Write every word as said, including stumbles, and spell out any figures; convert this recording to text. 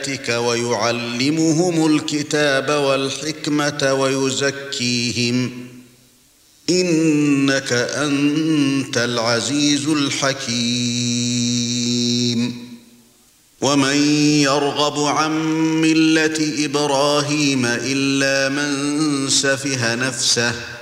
آيَاتِكَ وَيُعَلِّمُهُمُ الْكِتَابَ وَالْحِكْمَةَ وَيُزَكِّيهِمْ إِنَّكَ أَنْتَ الْعَزِيزُ الْحَكِيمُ وَمَنْ يَرْغَبُ عَنْ مِلَّةِ إِبْرَاهِيمَ إِلَّا مَنْ سَفِهَ نَفْسَهُ